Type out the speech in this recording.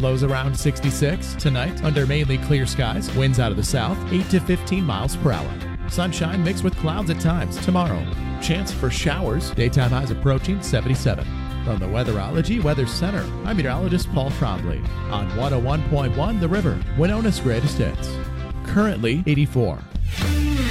lows around 66. Tonight, under mainly clear skies, winds out of the south, 8 to 15 miles per hour. Sunshine mixed with clouds at times. Tomorrow, chance for showers. Daytime highs approaching 77. From the Weatherology Weather Center, I'm meteorologist Paul Trombley on 101.1 The River, Winona's greatest hits. Currently 84.